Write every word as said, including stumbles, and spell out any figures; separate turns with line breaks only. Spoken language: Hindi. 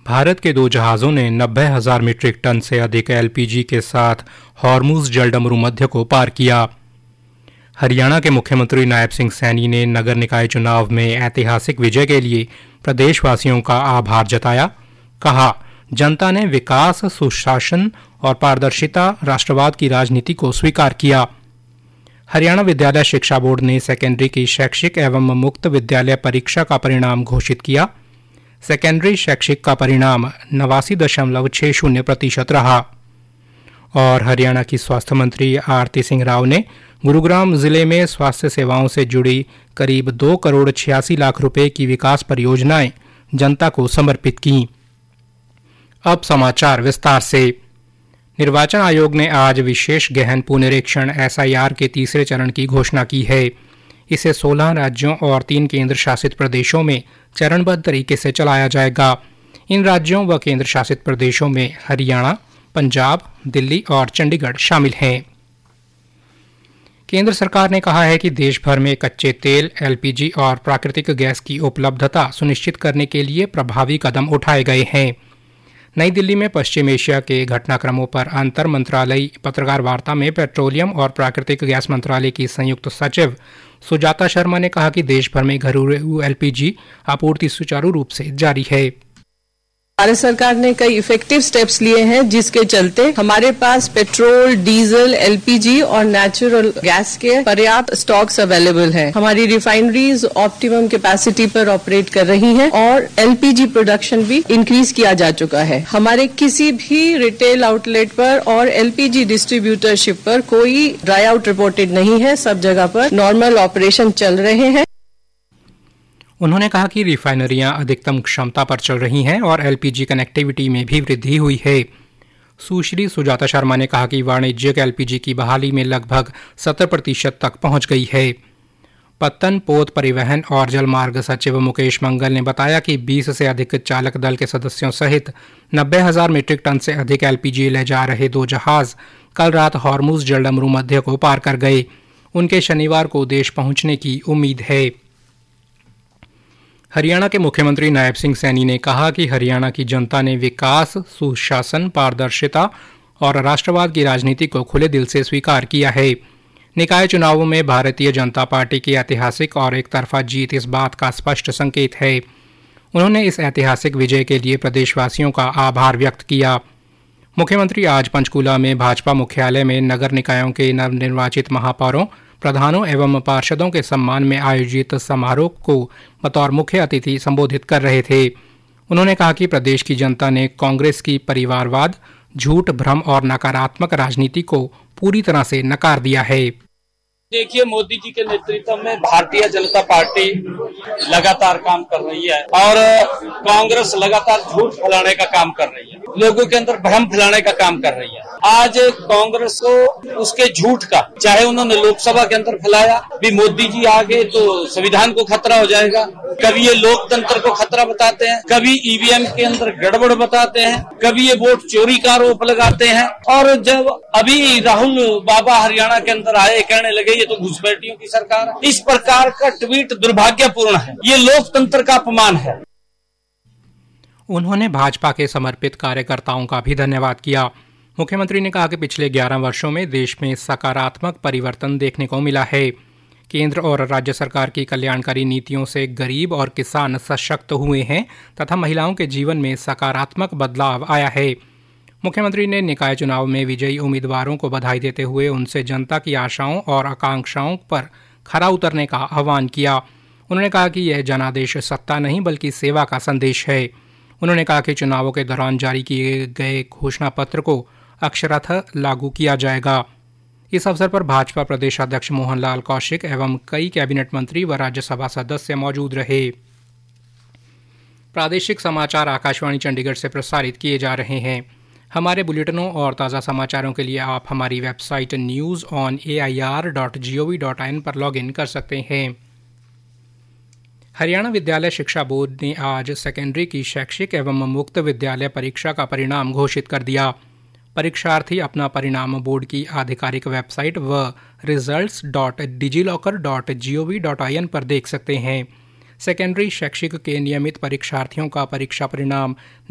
भारत के दो जहाज़ों ने नब्बे हजार मीट्रिक टन से अधिक एलपीजी के साथ हॉर्मुज जलडमरू मध्य को पार किया। हरियाणा के मुख्यमंत्री नायब सिंह सैनी ने नगर निकाय चुनाव में ऐतिहासिक विजय के लिए प्रदेशवासियों का आभार जताया। कहा, जनता ने विकास, सुशासन और पारदर्शिता, राष्ट्रवाद की राजनीति को स्वीकार किया। हरियाणा विद्यालय शिक्षा बोर्ड ने सेकेंडरी की शैक्षिक एवं मुक्त विद्यालय परीक्षा का परिणाम घोषित किया। सेकेंडरी शैक्षिक का परिणाम नवासी दशमलव छह शून्य प्रतिशत रहा। और हरियाणा की स्वास्थ्य मंत्री आरती सिंह राव ने गुरुग्राम जिले में स्वास्थ्य सेवाओं से जुड़ी करीब दो करोड़ छियासी लाख रुपए की विकास परियोजनाएं जनता को समर्पित की। अब समाचार विस्तार से। निर्वाचन आयोग ने आज विशेष गहन पुनरीक्षण एसआईआर के तीसरे चरण की घोषणा की है। इसे सोलह राज्यों और तीन केंद्र शासित प्रदेशों में चरणबद्ध तरीके से चलाया जाएगा। इन राज्यों व केंद्र शासित प्रदेशों में हरियाणा, पंजाब, दिल्ली और चंडीगढ़ शामिल हैं। केंद्र सरकार ने कहा है कि देश भर में कच्चे तेल, एलपीजी और प्राकृतिक गैस की उपलब्धता सुनिश्चित करने के लिए प्रभावी कदम उठाए गए हैं। नई दिल्ली में पश्चिम एशिया के घटनाक्रमों पर अंतर मंत्रालयी पत्रकार वार्ता में पेट्रोलियम और प्राकृतिक गैस मंत्रालय की संयुक्त सचिव सुजाता शर्मा ने कहा कि देश भर में घरेलू एलपीजी आपूर्ति सुचारू रूप से जारी है।
भारत सरकार ने कई इफेक्टिव स्टेप्स लिए हैं, जिसके चलते हमारे पास पेट्रोल, डीजल, एलपीजी और नेचुरल गैस के पर्याप्त स्टॉक्स अवेलेबल हैं। हमारी रिफाइनरीज ऑप्टिमम कैपेसिटी पर ऑपरेट कर रही हैं और एलपीजी प्रोडक्शन भी इंक्रीज किया जा चुका है। हमारे किसी भी रिटेल आउटलेट पर और एलपीजी डिस्ट्रीब्यूटरशिप पर कोई ड्राई आउट रिपोर्टेड नहीं है। सब जगह पर नॉर्मल ऑपरेशन चल रहे हैं।
उन्होंने कहा कि रिफाइनरियां अधिकतम क्षमता पर चल रही हैं और एलपीजी कनेक्टिविटी में भी वृद्धि हुई है। सुश्री सुजाता शर्मा ने कहा कि वाणिज्यिक एलपीजी की बहाली में लगभग सत्तर प्रतिशत तक पहुंच गई है। पत्तन, पोत, परिवहन और जलमार्ग सचिव मुकेश मंगल ने बताया कि बीस से अधिक चालक दल के सदस्यों सहित नब्बे हजार मीट्रिक टन से अधिक एलपीजी ले जा रहे दो जहाज कल रात हॉर्मुज जलडमरू मध्य को पार कर गए। उनके शनिवार को देश पहुंचने की उम्मीद है। हरियाणा के मुख्यमंत्री नायब सिंह सैनी ने कहा कि हरियाणा की जनता ने विकास, सुशासन, पारदर्शिता और राष्ट्रवाद की राजनीति को खुले दिल से स्वीकार किया है। निकाय चुनावों में भारतीय जनता पार्टी की ऐतिहासिक और एक तरफा जीत इस बात का स्पष्ट संकेत है। उन्होंने इस ऐतिहासिक विजय के लिए प्रदेशवासियों का आभार व्यक्त किया। मुख्यमंत्री आज पंचकूला में भाजपा मुख्यालय में नगर निकायों के नवनिर्वाचित महापौरों, प्रधानों एवं पार्षदों के सम्मान में आयोजित समारोह को बतौर मुख्य अतिथि संबोधित कर रहे थे। उन्होंने कहा कि प्रदेश की जनता ने कांग्रेस की परिवारवाद, झूठ, भ्रम और नकारात्मक राजनीति को पूरी तरह से नकार दिया है।
देखिए, मोदी जी के नेतृत्व में भारतीय जनता पार्टी लगातार काम कर रही है और कांग्रेस लगातार झूठ फैलाने का काम कर रही है, लोगों के अंदर भ्रम फैलाने का काम कर रही है। आज कांग्रेस को उसके झूठ का, चाहे उन्होंने लोकसभा के अंदर फैलाया भी मोदी जी आ गए तो संविधान को खतरा हो जाएगा, कभी ये लोकतंत्र को खतरा बताते हैं, कभी ईवीएम के अंदर गड़बड़ बताते हैं, कभी ये वोट चोरी का आरोप लगाते हैं। और जब अभी राहुल बाबा हरियाणा के अंदर आए, कहने लगे ये तो घुसपैठियों की सरकार है। इस प्रकार का ट्वीट दुर्भाग्यपूर्ण है, ये लोकतंत्र का अपमान है।
उन्होंने भाजपा के समर्पित कार्यकर्ताओं का भी धन्यवाद किया। मुख्यमंत्री ने कहा कि पिछले ग्यारह वर्षों में देश में सकारात्मक परिवर्तन देखने को मिला है। केंद्र और राज्य सरकार की कल्याणकारी नीतियों से गरीब और किसान सशक्त हुए हैं तथा महिलाओं के जीवन में सकारात्मक बदलाव आया है। मुख्यमंत्री ने निकाय चुनाव में विजयी उम्मीदवारों को बधाई देते हुए उनसे जनता की आशाओं और आकांक्षाओं पर खरा उतरने का आह्वान किया। उन्होंने कहा कि यह जनादेश सत्ता नहीं बल्कि सेवा का संदेश है। उन्होंने कहा कि चुनावों के दौरान जारी किए गए घोषणा पत्र को अक्षरशः लागू किया जाएगा। इस अवसर पर भाजपा प्रदेश अध्यक्ष मोहनलाल कौशिक एवं कई कैबिनेट मंत्री व राज्यसभा सदस्य मौजूद रहे। प्रादेशिक समाचार आकाशवाणी चंडीगढ़ से प्रसारित किए जा रहे हैं। हमारे बुलेटिनों और ताज़ा समाचारों के लिए आप हमारी website news on A I R dot G O V dot I N पर लॉग इन कर सकते हैं। हरियाणा विद्यालय शिक्षा बोर्ड ने आज सेकेंडरी की शैक्षिक एवं मुक्त विद्यालय परीक्षा का परिणाम घोषित कर दिया। परीक्षार्थी अपना परिणाम बोर्ड की आधिकारिक वेबसाइट व results dot DigiLocker dot G O V dot I N पर देख सकते हैं। सेकेंडरी शैक्षिक के नियमित परीक्षार्थियों का परीक्षा परिणाम